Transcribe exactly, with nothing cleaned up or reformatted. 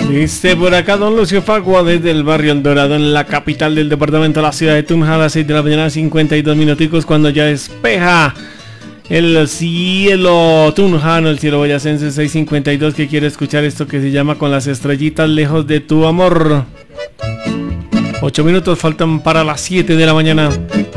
Dice por acá don Lucio Facua desde el barrio El Dorado, en la capital del departamento, la ciudad de Tunja, a las seis de la mañana, cincuenta y dos minuticos, cuando ya despeja el cielo tunjano, el cielo boyacense. Seis cincuenta y dos, que quiere escuchar esto que se llama Con las estrellitas lejos de tu amor. Ocho minutos faltan para las siete de la mañana.